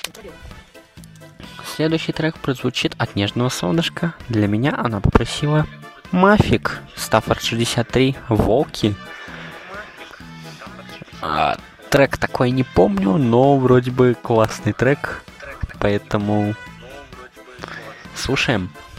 Следующий трек прозвучит от Нежного Солнышка. Для меня она попросила Мафик, Stafford 63, Волки. Трек такой не помню, но вроде бы классный трек, поэтому слушаем.